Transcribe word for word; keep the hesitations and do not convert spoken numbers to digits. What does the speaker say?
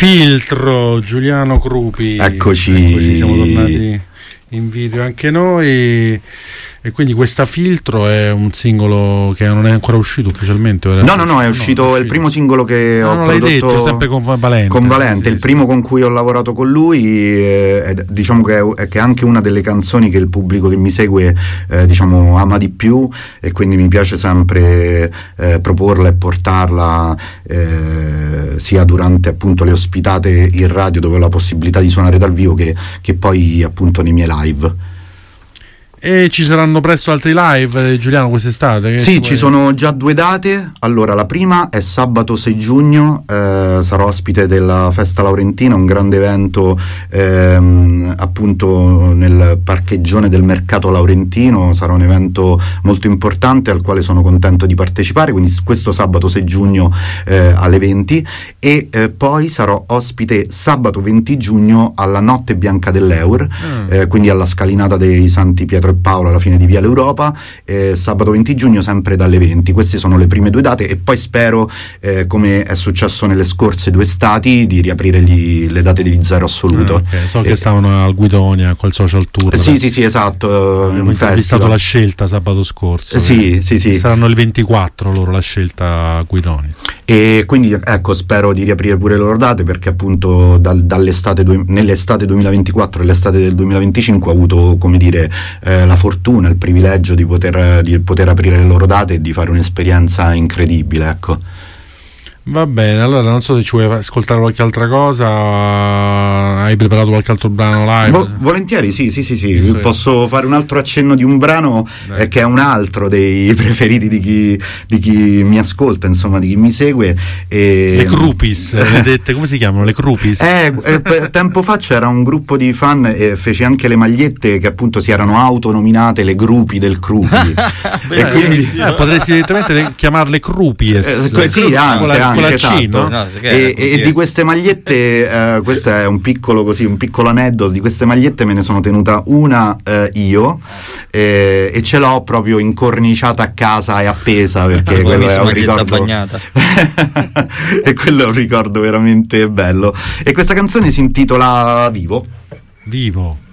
Filtro, Giuliano Crupi. Eccoci. Eccoci, siamo tornati in video anche noi. E quindi questa Filtro è un singolo che non è ancora uscito ufficialmente? No, no, no, è uscito, no, è il primo singolo che no, ho no, prodotto detto, sempre con Valente. Con Valente, sì, il sì, primo sì. con cui ho lavorato con lui, eh, è, diciamo che è, che è anche una delle canzoni che il pubblico che mi segue eh, diciamo ama di più, e quindi mi piace sempre eh, proporla e portarla eh, sia durante appunto le ospitate in radio dove ho la possibilità di suonare dal vivo che, che poi appunto nei miei live. E ci saranno presto altri live, Giuliano, quest'estate? Che sì, ci sono già due date. Allora, la prima è sabato sei giugno, eh, sarò ospite della Festa Laurentina, un grande evento ehm, appunto nel parcheggione del Mercato Laurentino. Sarà un evento molto importante al quale sono contento di partecipare, quindi questo sabato sei giugno eh, alle venti, e eh, poi sarò ospite sabato venti giugno alla Notte Bianca dell'Eur, mm. eh, quindi alla scalinata dei Santi Pietro e Paolo alla fine di Via l'Europa, eh, sabato venti giugno sempre dalle venti. Queste sono le prime due date, e poi spero, eh, come è successo nelle scorse due estati, di riaprire gli, le date di Zero Assoluto. Ah, okay. So eh, che stavano al Guidonia col social tour. Sì, sì, sì, esatto. Abbiamo intervistato La Scelta sabato scorso. Eh, sì, sì, sì. Saranno il ventiquattro loro La Scelta a Guidonia. E quindi ecco, spero di riaprire pure le loro date, perché appunto dal, dall'estate nell'estate duemilaventiquattro e l'estate del duemilaventicinque ho avuto, come dire, eh, la fortuna, il privilegio di poter, di poter aprire le loro date e di fare un'esperienza incredibile, ecco. Va bene, allora non so se ci vuoi ascoltare qualche altra cosa, hai preparato qualche altro brano live? Vo- volentieri, sì, sì, sì, sì. Sì, posso fare un altro accenno di un brano eh, che è un altro dei preferiti di chi, di chi mi ascolta, insomma, di chi mi segue. E... Le Crupis, le dette, come si chiamano? Le Crupis? Eh, eh, tempo fa c'era un gruppo di fan e fece anche le magliette che appunto si erano autonominate le Gruppi del Crupi. E quindi eh, potresti direttamente chiamarle Crupies. Eh, sì, anche, con la C, esatto. no? No, e, e di queste magliette, eh, questo è un piccolo così, un piccolo aneddoto. Di queste magliette me ne sono tenuta una eh, io eh, e ce l'ho proprio incorniciata a casa e appesa, perché ah, quello è un maglietta ricordo bagnata. e quello è un ricordo veramente bello. E questa canzone si intitola Vivo. Vivo.